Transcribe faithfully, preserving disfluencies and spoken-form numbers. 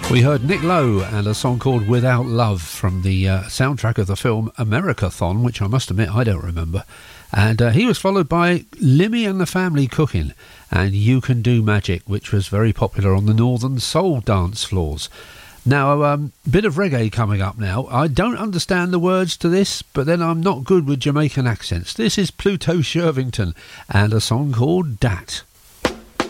We heard Nick Lowe and a song called Without Love from the uh, soundtrack of the film Americathon, which I must admit I don't remember. And uh, he was followed by Limmy and the Family Cooking and You Can Do Magic, which was very popular on the Northern Soul dance floors. Now, a um, bit of reggae coming up now. I don't understand the words to this, but then I'm not good with Jamaican accents. This is Pluto Shervington and a song called Dat.